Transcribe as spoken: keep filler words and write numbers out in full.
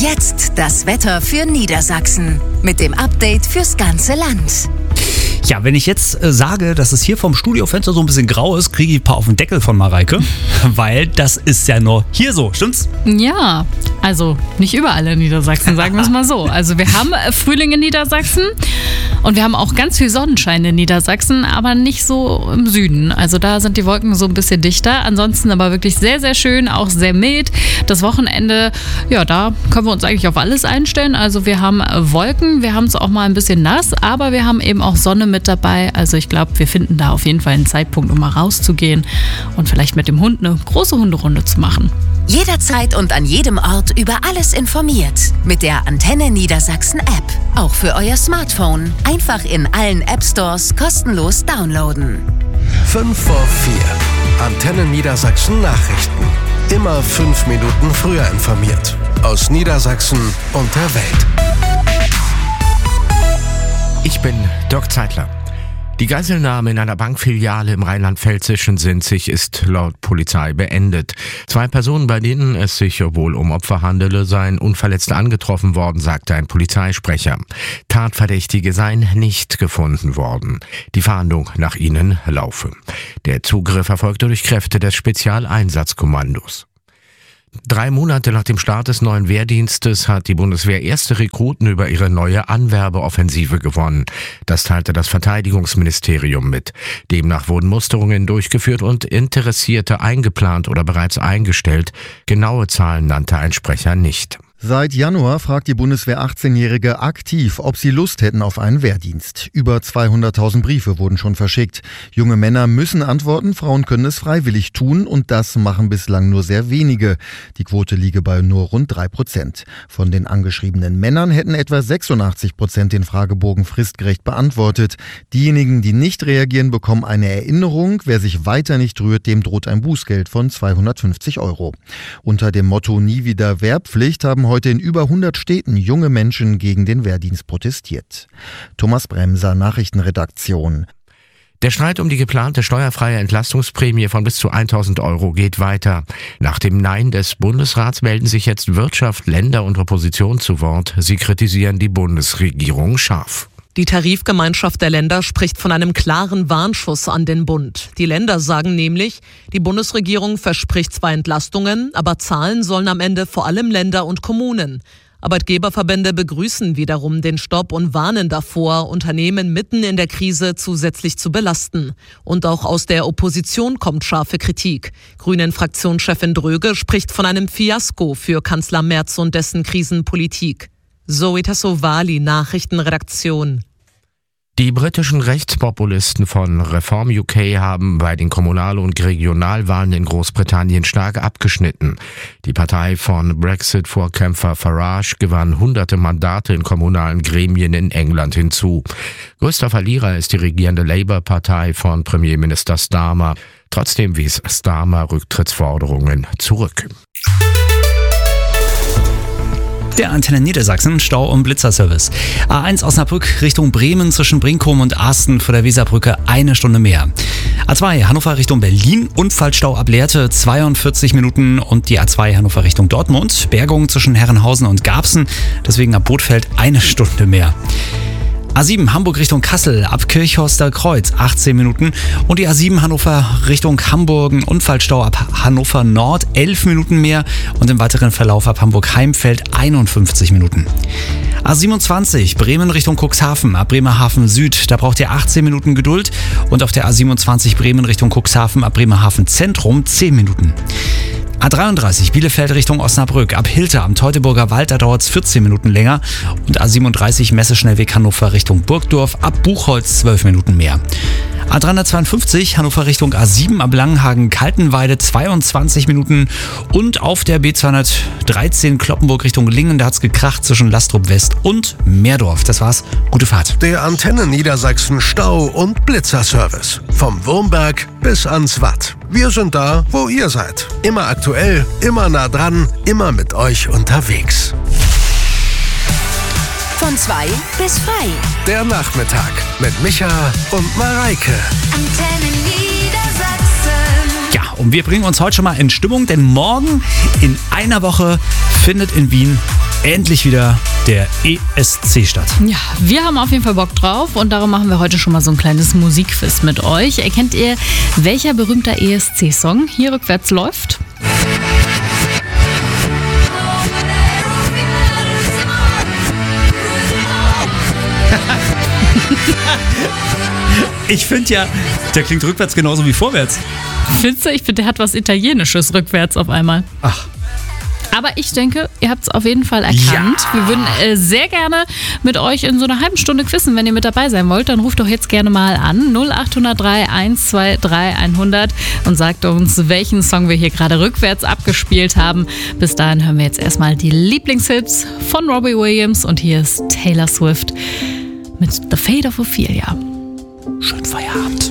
Jetzt das Wetter für Niedersachsen mit dem Update fürs ganze Land. Ja, wenn ich jetzt äh, sage, dass es hier vom Studiofenster so ein bisschen grau ist, kriege ich ein paar auf den Deckel von Mareike, weil das ist ja nur hier so, stimmt's? Ja, also nicht überall in Niedersachsen, sagen wir es mal so. Also wir haben Frühling in Niedersachsen und wir haben auch ganz viel Sonnenschein in Niedersachsen, aber nicht so im Süden. Also da sind die Wolken so ein bisschen dichter. Ansonsten aber wirklich sehr, sehr schön, auch sehr mild. Das Wochenende, ja, da können wir uns eigentlich auf alles einstellen. Also wir haben Wolken, wir haben es auch mal ein bisschen nass, aber wir haben eben auch Sonne mit dabei. Also ich glaube, wir finden da auf jeden Fall einen Zeitpunkt, um mal rauszugehen und vielleicht mit dem Hund eine große Hunderunde zu machen. Jederzeit und an jedem Ort über alles informiert. Mit der Antenne Niedersachsen App. Auch für euer Smartphone. Einfach in allen App Stores kostenlos downloaden. fünf vor vier. Antenne Niedersachsen Nachrichten. Immer fünf Minuten früher informiert. Aus Niedersachsen und der Welt. Ich bin Dirk Zeitler. Die Geiselnahme in einer Bankfiliale im Rheinland-Pfälzischen Sinzig ist laut Polizei beendet. Zwei Personen, bei denen es sich wohl um Opfer handele, seien unverletzt angetroffen worden, sagte ein Polizeisprecher. Tatverdächtige seien nicht gefunden worden. Die Fahndung nach ihnen laufe. Der Zugriff erfolgte durch Kräfte des Spezialeinsatzkommandos. Drei Monate nach dem Start des neuen Wehrdienstes hat die Bundeswehr erste Rekruten über ihre neue Anwerbeoffensive gewonnen. Das teilte das Verteidigungsministerium mit. Demnach wurden Musterungen durchgeführt und Interessierte eingeplant oder bereits eingestellt. Genaue Zahlen nannte ein Sprecher nicht. Seit Januar fragt die Bundeswehr achtzehnjährige aktiv, ob sie Lust hätten auf einen Wehrdienst. Über zweihunderttausend Briefe wurden schon verschickt. Junge Männer müssen antworten, Frauen können es freiwillig tun und das machen bislang nur sehr wenige. Die Quote liege bei nur rund drei Prozent. Von den angeschriebenen Männern hätten etwa sechsundachtzig Prozent den Fragebogen fristgerecht beantwortet. Diejenigen, die nicht reagieren, bekommen eine Erinnerung. Wer sich weiter nicht rührt, dem droht ein Bußgeld von zweihundertfünfzig Euro. Unter dem Motto Nie wieder Wehrpflicht haben heute in über hundert Städten junge Menschen gegen den Wehrdienst protestiert. Thomas Bremser, Nachrichtenredaktion. Der Streit um die geplante steuerfreie Entlastungsprämie von bis zu tausend Euro geht weiter. Nach dem Nein des Bundesrats melden sich jetzt Wirtschaft, Länder und Opposition zu Wort. Sie kritisieren die Bundesregierung scharf. Die Tarifgemeinschaft der Länder spricht von einem klaren Warnschuss an den Bund. Die Länder sagen nämlich, die Bundesregierung verspricht zwar Entlastungen, aber zahlen sollen am Ende vor allem Länder und Kommunen. Arbeitgeberverbände begrüßen wiederum den Stopp und warnen davor, Unternehmen mitten in der Krise zusätzlich zu belasten. Und auch aus der Opposition kommt scharfe Kritik. Grünen-Fraktionschefin Dröge spricht von einem Fiasko für Kanzler Merz und dessen Krisenpolitik. Zoe Tassovali, Nachrichtenredaktion. Die britischen Rechtspopulisten von Reform U K haben bei den Kommunal- und Regionalwahlen in Großbritannien stark abgeschnitten. Die Partei von Brexit-Vorkämpfer Farage gewann hunderte Mandate in kommunalen Gremien in England hinzu. Größter Verlierer ist die regierende Labour-Partei von Premierminister Starmer. Trotzdem wies Starmer Rücktrittsforderungen zurück. Der Antenne Niedersachsen, Stau- und Blitzerservice. A eins Osnabrück Richtung Bremen zwischen Brinkum und Asten vor der Weserbrücke eine Stunde mehr. A zwei Hannover Richtung Berlin, Unfallstau ab Lehrte zweiundvierzig Minuten und die A zwei Hannover Richtung Dortmund, Bergung zwischen Herrenhausen und Garbsen, deswegen ab Bothfeld eine Stunde mehr. A sieben Hamburg Richtung Kassel ab Kirchhorster Kreuz achtzehn Minuten und die A sieben Hannover Richtung Hamburg Unfallstau ab Hannover Nord elf Minuten mehr und im weiteren Verlauf ab Hamburg Heimfeld einundfünfzig Minuten. A siebenundzwanzig Bremen Richtung Cuxhaven ab Bremerhaven Süd, da braucht ihr achtzehn Minuten Geduld und auf der A siebenundzwanzig Bremen Richtung Cuxhaven ab Bremerhaven Zentrum zehn Minuten. A dreiunddreißig Bielefeld Richtung Osnabrück ab Hilter am Teutoburger Wald, da dauert es vierzehn Minuten länger und A siebenunddreißig Messeschnellweg Hannover Richtung Burgdorf ab Buchholz zwölf Minuten mehr. A dreihundertzweiundfünfzig Hannover Richtung A sieben ab Langenhagen-Kaltenweide zweiundzwanzig Minuten und auf der B zweihundertdreizehn Kloppenburg Richtung Lingen, da hat's gekracht zwischen Lastrup West und Meerdorf. Das war's, gute Fahrt. Der Antenne Niedersachsen Stau- und Blitzerservice. Vom Wurmberg bis ans Watt. Wir sind da, wo ihr seid. Immer aktuell, immer nah dran, immer mit euch unterwegs. Von zwei bis frei. Der Nachmittag mit Micha und Mareike. Antenne Niedersachsen. Ja, und wir bringen uns heute schon mal in Stimmung, denn morgen in einer Woche findet in Wien endlich wieder der E S C statt. Ja, wir haben auf jeden Fall Bock drauf und darum machen wir heute schon mal so ein kleines Musikquiz mit euch. Erkennt ihr, welcher berühmter E S C-Song hier rückwärts läuft? Ich finde ja, der klingt rückwärts genauso wie vorwärts. Findest du? Ich finde, der hat was Italienisches rückwärts auf einmal. Ach. Aber ich denke, ihr habt es auf jeden Fall erkannt. Ja. Wir würden äh, sehr gerne mit euch in so einer halben Stunde quizzen. Wenn ihr mit dabei sein wollt, dann ruft doch jetzt gerne mal an. null acht null drei eins zwei drei hundert und sagt uns, welchen Song wir hier gerade rückwärts abgespielt haben. Bis dahin hören wir jetzt erstmal die Lieblingshits von Robbie Williams. Und hier ist Taylor Swift mit The Fate of Ophelia. Schönen Feierabend.